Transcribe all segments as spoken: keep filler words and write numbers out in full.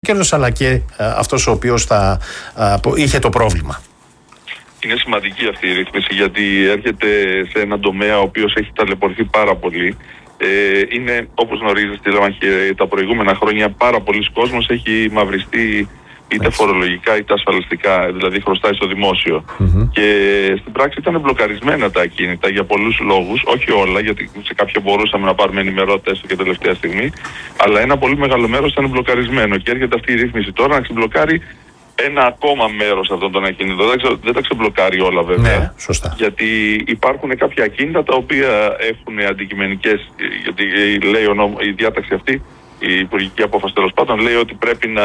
κέρδος, αλλά και αυτός ο οποίος θα είχε το πρόβλημα. Είναι σημαντική αυτή η ρύθμιση, γιατί έρχεται σε έναν τομέα ο οποίος έχει ταλαιπωρηθεί πάρα πολύ. Ε, είναι, όπως γνωρίζετε, τα προηγούμενα χρόνια πάρα πολλοί κόσμος έχει μαυριστεί είτε φορολογικά είτε ασφαλιστικά, δηλαδή χρωστάει στο δημόσιο. Mm-hmm. Και στην πράξη ήταν μπλοκαρισμένα τα ακίνητα για πολλούς λόγους, όχι όλα, γιατί σε κάποια μπορούσαμε να πάρουμε ενημερώτες και τελευταία στιγμή, αλλά ένα πολύ μεγάλο μέρος ήταν μπλοκαρισμένο. Και έρχεται αυτή η ρύθμιση τώρα να ξεμπλοκάρει ένα ακόμα μέρος αυτών των ακίνητων. Δεν, ξε, δεν τα ξεμπλοκάρει όλα βέβαια. Ναι, σωστά. Γιατί υπάρχουν κάποια ακίνητα τα οποία έχουν αντικειμενικές, γιατί λέει ο νόμο, η διάταξη αυτή, η υπουργική απόφαση τέλος πάντων, λέει ότι πρέπει να,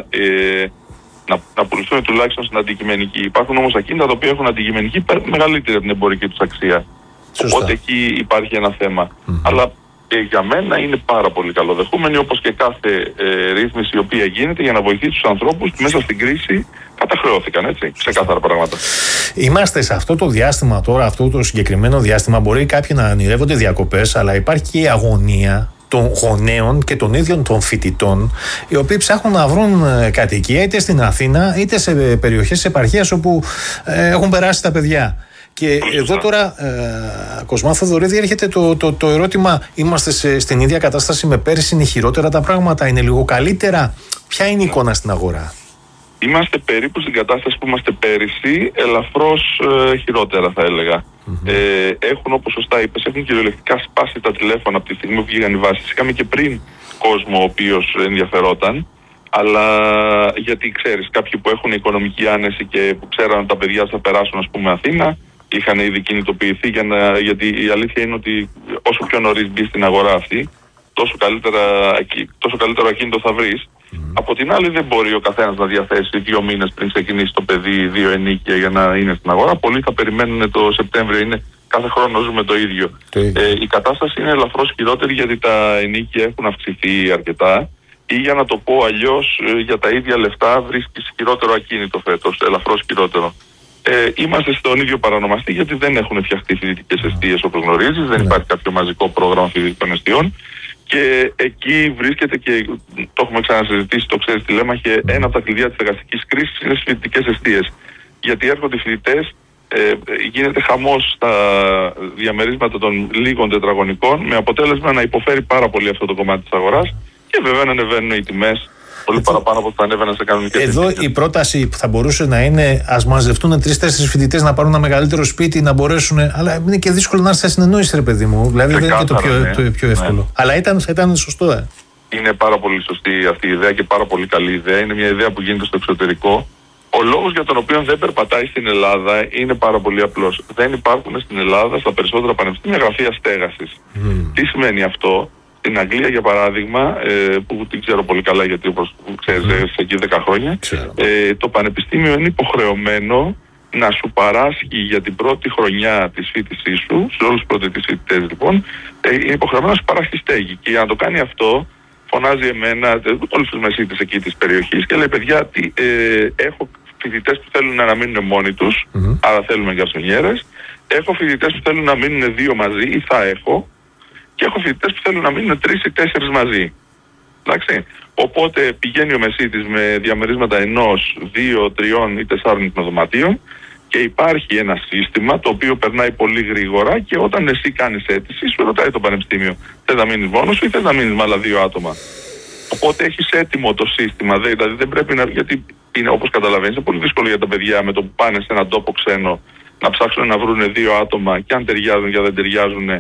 ε, να, να πουληθούν τουλάχιστον στην αντικειμενική. Υπάρχουν όμως ακίνητα τα οποία έχουν αντικειμενική μεγαλύτερη από την εμπορική τους αξία. Σωστά. Οπότε εκεί υπάρχει ένα θέμα. Mm-hmm. Αλλά ε, για μένα είναι πάρα πολύ καλοδεχούμενη, όπως και κάθε ε, ρύθμιση η οποία γίνεται για να βοηθήσει τους ανθρώπους που μέσα στην κρίση καταχρεώθηκαν, έτσι, ξεκάθαρα πράγματα. Είμαστε σε αυτό το διάστημα τώρα, αυτό το συγκεκριμένο διάστημα, μπορεί κάποιοι να ονειρεύονται διακοπές, αλλά υπάρχει και η αγωνία των γονέων και των ίδιων των φοιτητών, οι οποίοι ψάχνουν να βρουν κατοικία είτε στην Αθήνα είτε σε περιοχές της επαρχίας όπου ε, έχουν περάσει τα παιδιά. Και εδώ τώρα, ε, Κοσμά Θοδωρίδη, έρχεται το, το, το ερώτημα: είμαστε σε, στην ίδια κατάσταση με πέρυσι, είναι χειρότερα τα πράγματα, είναι λίγο καλύτερα? Ποια είναι η εικόνα στην αγορά? Είμαστε περίπου στην κατάσταση που είμαστε πέρυσι, ελαφρώς ε, χειρότερα θα έλεγα. Mm-hmm. Ε, έχουν, όπως σωστά είπες, έχουν κυριολεκτικά σπάσει τα τηλέφωνα από τη στιγμή που βγήκαν οι βάσεις. Είχαμε και πριν κόσμο ο οποίος ενδιαφερόταν, αλλά γιατί ξέρεις, κάποιοι που έχουν οικονομική άνεση και που ξέραν ότι τα παιδιά θα περάσουν, ας πούμε, Αθήνα, είχαν ήδη κινητοποιηθεί, για να, γιατί η αλήθεια είναι ότι όσο πιο νωρίς μπει στην αγορά αυτή, τόσο, καλύτερα, τόσο καλύτερο ακίνητο θα βρεις. Mm. Από την άλλη, δεν μπορεί ο καθένας να διαθέσει δύο μήνες πριν ξεκινήσει το παιδί δύο ενίκια για να είναι στην αγορά. Πολλοί θα περιμένουν το Σεπτέμβριο, είναι, κάθε χρόνο ζούμε το ίδιο. Mm. Ε, η κατάσταση είναι ελαφρώς χειρότερη, γιατί τα ενίκια έχουν αυξηθεί αρκετά, ή για να το πω αλλιώς, για τα ίδια λεφτά βρίσκεις χειρότερο ακίνητο φέτος, ελαφρώς χειρότερο. Ε, είμαστε στον ίδιο παρανομαστή, γιατί δεν έχουν φτιαχτεί φοιτητικές εστίες, όπως γνωρίζεις, δεν mm. υπάρχει κάποιο μαζικό πρόγραμμα φοιτητικών εστιών. Και εκεί βρίσκεται, και το έχουμε ξανασυζητήσει, το ξέρεις τη Λέμαχε, ένα από τα κλειδιά της εργαστικής κρίσης είναι στις φοιτητικές εστίες. Γιατί έρχονται οι φοιτητές, ε, γίνεται χαμός στα διαμερίσματα των λίγων τετραγωνικών, με αποτέλεσμα να υποφέρει πάρα πολύ αυτό το κομμάτι της αγοράς, και βέβαια να ανεβαίνουν οι τιμές πολύ παραπάνω από ό,τι θα ανέβαιναν σε κανονικές Εδώ τιμές. Η πρόταση που θα μπορούσε να είναι: ας μαζευτούν τρεις-τέσσερις φοιτητές να πάρουν ένα μεγαλύτερο σπίτι, να μπορέσουν. Αλλά είναι και δύσκολο να έρθει σε συνεννόηση, ρε παιδί μου. Δηλαδή δεν είναι και το πιο, ναι. το πιο εύκολο. Ναι. Αλλά ήταν, ήταν σωστό, ε. Είναι πάρα πολύ σωστή αυτή η ιδέα και πάρα πολύ καλή ιδέα. Είναι μια ιδέα που γίνεται στο εξωτερικό. Ο λόγος για τον οποίο δεν περπατάει στην Ελλάδα είναι πάρα πολύ απλός. Δεν υπάρχουν στην Ελλάδα στα περισσότερα πανεπιστήμια γραφεία στέγασης. Mm. Τι σημαίνει αυτό? Στην Αγγλία, για παράδειγμα, ε, που την ξέρω πολύ καλά, γιατί όπως ξέρεις, mm. εκεί δέκα χρόνια, ε, το πανεπιστήμιο είναι υποχρεωμένο να σου παράσχει για την πρώτη χρονιά της φοιτησής σου, σε όλους τους πρωτοετής φοιτητές λοιπόν, ε, είναι υποχρεωμένο να σου παράσχει στέγη. Και για να το κάνει αυτό, φωνάζει εμένα, όλους τους μεσίτες εκεί της περιοχής, και λέει: παιδιά, τι, ε, έχω φοιτητές που θέλουν να μείνουν μόνοι τους, mm. άρα θέλουμε γκαρσονιέρες. Έχω φοιτητές που θέλουν να μείνουν δύο μαζί, ή θα έχω. Και έχω φοιτητές που θέλουν να μείνουν τρεις ή τέσσερις μαζί. Εντάξει. Οπότε πηγαίνει ο μεσίτης με διαμερίσματα ενός, δύο, τριών ή τεσσάρων δωματίων, και υπάρχει ένα σύστημα το οποίο περνάει πολύ γρήγορα, και όταν εσύ κάνεις αίτηση, σου ρωτάει το πανεπιστήμιο: θες να μείνεις μόνος σου ή θες να μείνεις με άλλα δύο άτομα? Οπότε έχεις έτοιμο το σύστημα. Δηλαδή δεν πρέπει να. Γιατί είναι, όπως καταλαβαίνεις, είναι πολύ δύσκολο για τα παιδιά με το που πάνε σε έναν τόπο ξένο να ψάξουν να βρουν δύο άτομα, και αν ταιριάζουν και δεν ταιριάζουν,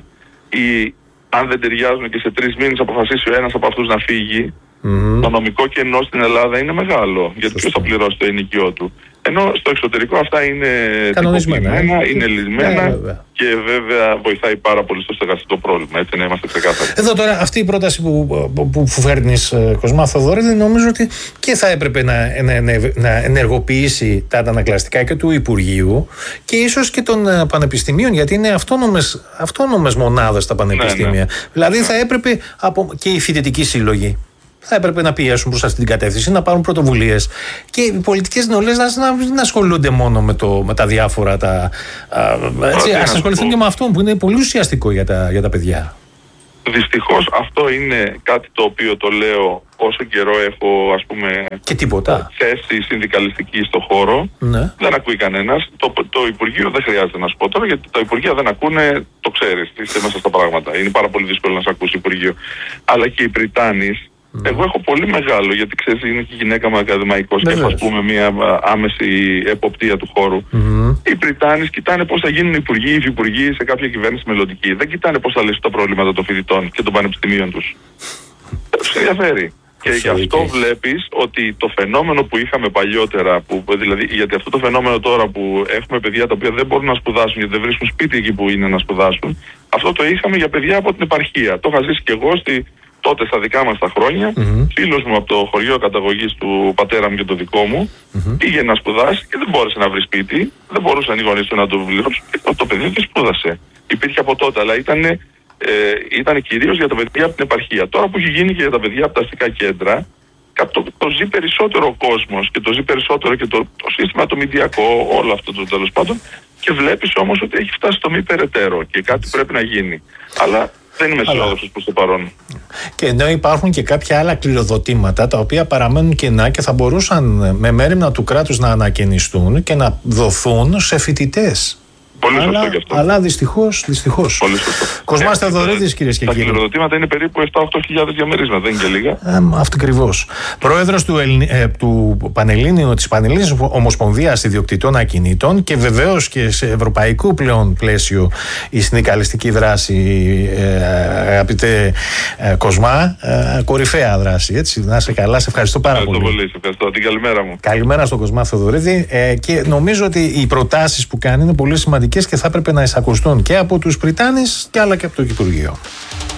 ή αν δεν ταιριάζουν και σε τρεις μήνες αποφασίσει ο ένας από αυτούς να φύγει, mm-hmm. το νομικό κενό στην Ελλάδα είναι μεγάλο. Γιατί ποιος θα πληρώσει το ενοικιό του? Ενώ στο εξωτερικό αυτά είναι κανονισμένα, είναι λυσμένα, yeah, βέβαια. Και βέβαια βοηθάει πάρα πολύ στο στεγαστικό πρόβλημα. Έτσι, να είμαστε ξεκάθαροι. Εδώ τώρα, αυτή η πρόταση που, που, που φέρνεις, Κοσμά Θοδωρίδη, νομίζω ότι και θα έπρεπε να, να, να ενεργοποιήσει τα αντανακλαστικά και του Υπουργείου και ίσως και των πανεπιστημίων, γιατί είναι αυτόνομες, αυτόνομες μονάδες τα πανεπιστήμια. Ναι, ναι. Δηλαδή ναι. θα έπρεπε από, και οι φοιτητικοί σύλλογοι θα έπρεπε να πιέσουν προς αυτή την κατεύθυνση, να πάρουν πρωτοβουλίες, και οι πολιτικές νεολαίες να, να, να ασχολούνται μόνο με, το, με τα διάφορα. Τα, α, έτσι, ας ασχοληθούν και με αυτό που είναι πολύ ουσιαστικό για τα, για τα παιδιά. Δυστυχώς αυτό είναι κάτι το οποίο το λέω όσο καιρό έχω, ας πούμε, και τίποτα. θέση συνδικαλιστική στο χώρο. Ναι. Δεν ακούει κανένας. Το, το Υπουργείο δεν χρειάζεται να σου πω τώρα, γιατί τα Υπουργεία δεν ακούνε, το ξέρεις, είστε μέσα στα πράγματα. Είναι πάρα πολύ δύσκολο να σε ακούσει Υπουργείο. Αλλά και οι Πριτάνης, mm. εγώ έχω πολύ μεγάλο, γιατί ξέρεις, είναι και η γυναίκα μου ακαδημαϊκός και έχω, ας πούμε, μια άμεση εποπτεία του χώρου. Mm. Οι Πριτάνης κοιτάνε πώς θα γίνουν υπουργοί, υφυπουργοί σε κάποια κυβέρνηση μελλοντική. Δεν κοιτάνε πώς θα λύσουν τα προβλήματα των φοιτητών και των πανεπιστημίων τους. Τους ενδιαφέρει. Και γι' αυτό βλέπεις ότι το φαινόμενο που είχαμε παλιότερα, που, δηλαδή, γιατί αυτό το φαινόμενο τώρα που έχουμε παιδιά τα οποία δεν μπορούν να σπουδάσουν γιατί δεν βρίσκουν σπίτι εκεί που είναι να σπουδάσουν, αυτό το είχαμε για παιδιά από την επαρχία. Το είχα ζήσει και εγώ στη, τότε στα δικά μας τα χρόνια. Mm-hmm. Φίλος μου από το χωριό καταγωγής του πατέρα μου και το δικό μου mm-hmm. πήγε να σπουδάσει και δεν μπόρεσε να βρει σπίτι, δεν μπορούσαν οι γονείς του να το πληρώσουν. Το, το παιδί δεν σπούδασε. Υπήρχε από τότε, αλλά ήταν. Ε, ήταν κυρίως για τα παιδιά από την επαρχία. Τώρα που έχει γίνει και για τα παιδιά από τα αστικά κέντρα, το, το ζει περισσότερο ο κόσμος και το ζει περισσότερο και το, το σύστημα το μηντιακό, όλο αυτό το τέλος πάντων, και βλέπεις όμως ότι έχει φτάσει στο μη περαιτέρω και κάτι πρέπει να γίνει. Αλλά δεν είμαι αισιόδοξος προς το παρόν. Και ενώ υπάρχουν και κάποια άλλα κληροδοτήματα τα οποία παραμένουν κενά και θα μπορούσαν με μέριμνα του κράτους να ανακαινιστούν και να δοθούν σε φοιτητές. Πολύ αλλά, σωστό και αυτό. Αλλά δυστυχώς, δυστυχώς. Πολύ σωστό. Κοσμάς Θεοδωρίδης, κυρίες και κύριοι. Τα κληροδοτήματα είναι περίπου επτά με οκτώ χιλιάδες διαμερίσματα, δεν είναι και λίγα. Ε, αυτό ακριβώς. Πρόεδρος του, Ελλην... ε, του Πανελλήνιου, της Πανελλήνιας Ομοσπονδίας Ιδιοκτητών Ακινήτων και βεβαίως και σε ευρωπαϊκού πλέον πλαίσιο η συνδικαλιστική δράση, ε, αγαπητέ ε, Κοσμά, ε, κορυφαία δράση. Έτσι. Να είσαι καλά, σε ευχαριστώ πάρα ευχαριστώ πολύ. πολύ. Σε ευχαριστώ. Την καλημέρα μου. Καλημέρα στον Κοσμά Θεοδωρίδη ε, και νομίζω ότι οι προτάσεις που κάνει είναι πολύ σημαντικές και θα έπρεπε να εισακουστούν και από τους Πριτάνης και άλλα και από το Υπουργείο.